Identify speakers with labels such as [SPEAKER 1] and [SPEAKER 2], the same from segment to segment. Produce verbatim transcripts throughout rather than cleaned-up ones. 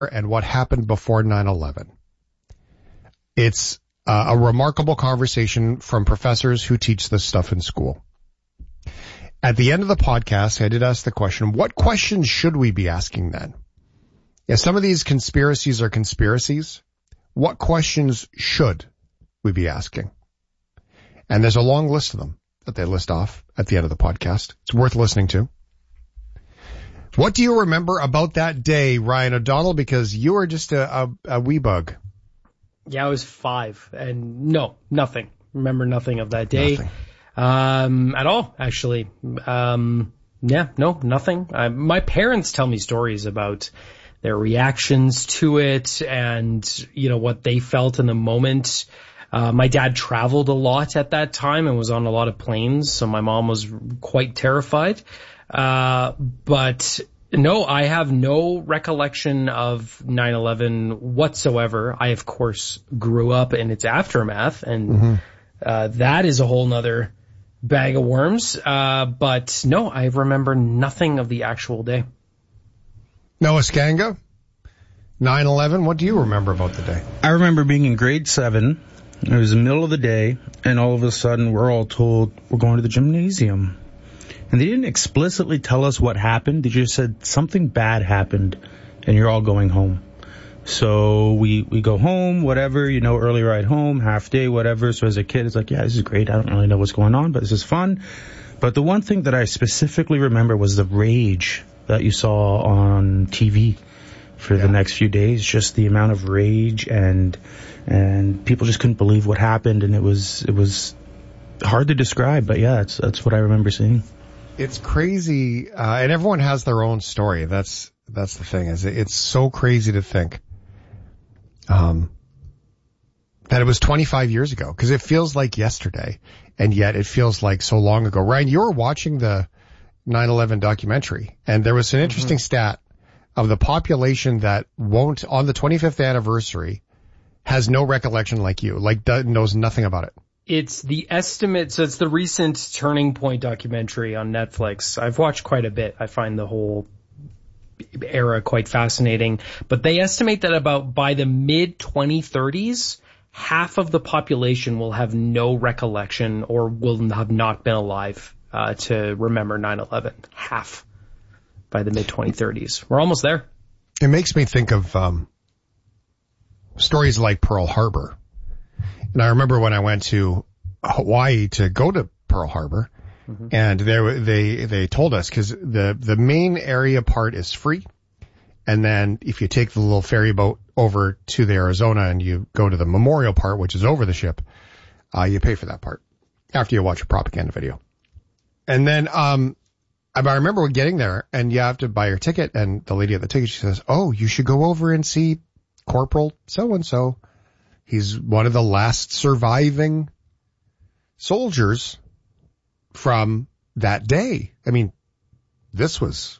[SPEAKER 1] and what happened before nine eleven. It's uh, a remarkable conversation from professors who teach this stuff in school. At the end of the podcast, I did ask the question, what questions should we be asking then? Yeah, some of these conspiracies are conspiracies. What questions should we be asking? And there's a long list of them that they list off at the end of the podcast. It's worth listening to. What do you remember about that day, Ryan O'Donnell? Because you were just a, a, a wee bug.
[SPEAKER 2] Yeah, I was five, and no, nothing. Remember nothing of that day.
[SPEAKER 1] Nothing.
[SPEAKER 2] Um, at all, actually. Um, yeah, no, nothing. I, my parents tell me stories about their reactions to it and, you know, what they felt in the moment. Uh, my dad traveled a lot at that time and was on a lot of planes, so my mom was quite terrified. Uh, but no, I have no recollection of nine eleven whatsoever. I, of course, grew up in its aftermath, and mm-hmm. uh, that is a whole nother bag of worms. Uh, but no, I remember nothing of the actual day.
[SPEAKER 1] Noah Skanga, nine eleven, what do you remember about the day?
[SPEAKER 3] I remember being in grade seven. It was the middle of the day, and all of a sudden we're all told we're going to the gymnasium. And they didn't explicitly tell us what happened. They just said something bad happened, and you're all going home. So we, we go home, whatever, you know, early ride home, half day, whatever. So as a kid, it's like, yeah, this is great. I don't really know what's going on, but this is fun. But the one thing that I specifically remember was the rage that you saw on T V for yeah. the next few days. Just the amount of rage, and and people just couldn't believe what happened, and it was it was hard to describe. But yeah, that's that's what I remember seeing.
[SPEAKER 1] It's crazy, uh, and everyone has their own story. That's that's the thing. Is it's so crazy to think um, that it was twenty-five years ago, because it feels like yesterday, and yet it feels like so long ago. Ryan, you were watching the nine eleven documentary, and there was an interesting mm-hmm. stat of the population that won't, on the twenty-fifth anniversary, has no recollection like you, like does, knows nothing about it.
[SPEAKER 2] It's the estimate, so it's the recent Turning Point documentary on Netflix. I've watched quite a bit. I find the whole era quite fascinating. But they estimate that about by the mid twenty thirties, half of the population will have no recollection or will have not been alive uh, to remember nine eleven. Half by the mid twenty thirties. We're almost there.
[SPEAKER 1] It makes me think of um, stories like Pearl Harbor. And I remember when I went to Hawaii to go to Pearl Harbor, mm-hmm. and they they they told us, because the the main area part is free, and then if you take the little ferry boat over to the Arizona and you go to the memorial part, which is over the ship, uh, you pay for that part after you watch a propaganda video. And then um, I remember getting there, and you have to buy your ticket, and the lady at the ticket, she says, "Oh, you should go over and see Corporal so and so. He's one of the last surviving soldiers from that day." I mean, this was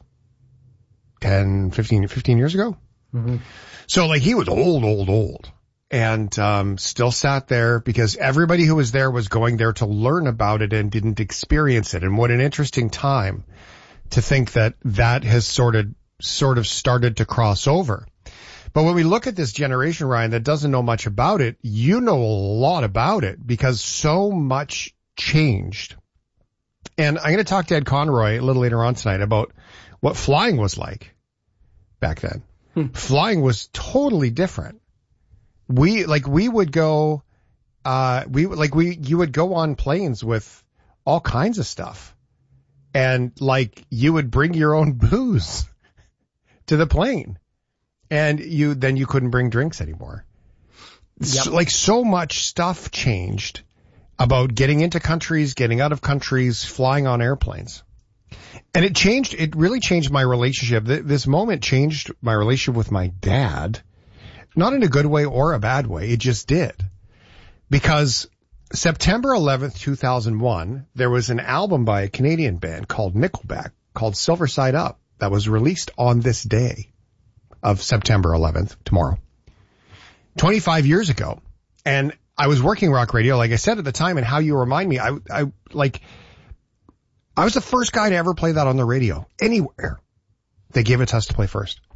[SPEAKER 1] ten, fifteen, fifteen years ago. Mm-hmm. So like he was old, old, old, and um, still sat there because everybody who was there was going there to learn about it and didn't experience it. And what an interesting time to think that that has sort of, sort of started to cross over. But when we look at this generation, Ryan, that doesn't know much about it, you know a lot about it because so much changed. And I'm going to talk to Ed Conroy a little later on tonight about what flying was like back then. Hmm. Flying was totally different. We, like, we would go, uh, we, like, we, you would go on planes with all kinds of stuff. And, like, you would bring your own booze to the plane. And you, then you couldn't bring drinks anymore. Yep. So, like, so much stuff changed about getting into countries, getting out of countries, flying on airplanes. And it changed, it really changed my relationship. This moment changed my relationship with my dad. Not in a good way or a bad way. It just did. Because September eleventh, two thousand one, there was an album by a Canadian band called Nickelback called Silver Side Up that was released on this day of September eleventh, tomorrow, twenty-five years ago. And I was working rock radio, like I said at the time, and how you remind me, I, I, like, I was the first guy to ever play that on the radio, anywhere. They gave it to us to play first.